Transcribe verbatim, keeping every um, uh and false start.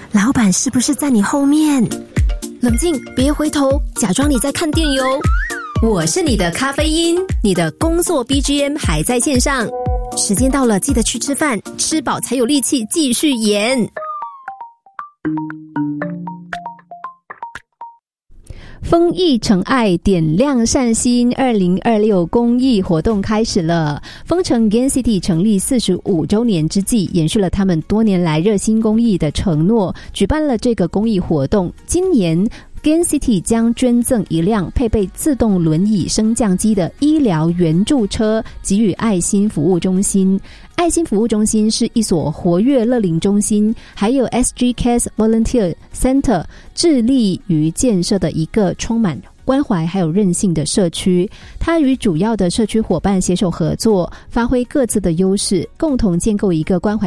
老板是不是在你后面？冷静，别回头，假装你在看电邮。我是你的咖啡因，你的工作 B G M 还在线上。时间到了，记得去吃饭，吃饱才有力气继续演。 丰益城爱点亮善心二零二六公益活动开始了。丰城 Gain City 成立四十五周年之际，延续了他们多年来热心公益的承诺，举办了这个公益活动。今年Gain City 将捐赠一辆配备自动轮椅升降机的医疗援助车，给予爱心服务中心。爱心服务中心是一所活跃乐龄中心，还有 S G Cares Volunteer Center 致力于建设的一个充满关怀还有韧性的社区。它与主要的社区伙伴携手合作，发挥各自的优势，共同建构一个关怀